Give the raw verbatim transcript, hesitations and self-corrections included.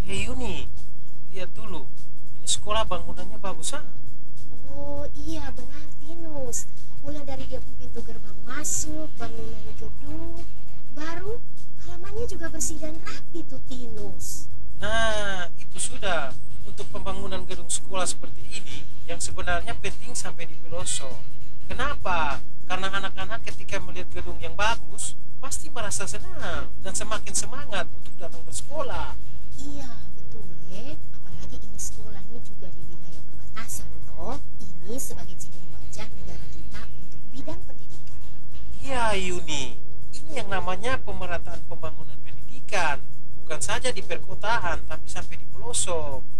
Hei Yuni, lihat dulu. Ini sekolah bangunannya bagus ah. Oh iya benar Tinus. Mulai dari dia pintu gerbang masuk, bangunan gedung, baru halamannya juga bersih dan rapi tuh Tinus. Nah, itu sudah. Untuk pembangunan gedung sekolah seperti ini yang sebenarnya penting sampai di pelosok. Kenapa? Karena anak-anak ketika melihat gedung yang bagus pasti merasa senang dan semakin semangat untuk datang ke sekolah. Iya betul ya. Apalagi ini sekolahnya juga di wilayah perbatasan toh. Ini sebagai cermin wajah negara kita untuk bidang pendidikan. Iya Yuni, ini yang namanya pemerataan pembangunan pendidikan. Bukan saja di perkotaan tapi sampai di pelosok.